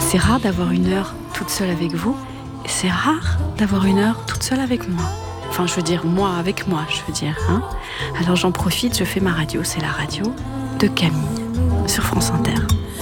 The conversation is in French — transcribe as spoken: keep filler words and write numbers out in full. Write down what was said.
c'est rare d'avoir une heure toute seule avec vous, et c'est rare d'avoir une heure toute seule avec moi. Enfin, je veux dire, moi avec moi, je veux dire. Hein. Alors j'en profite, je fais ma radio, c'est la radio de Camille, sur France Inter.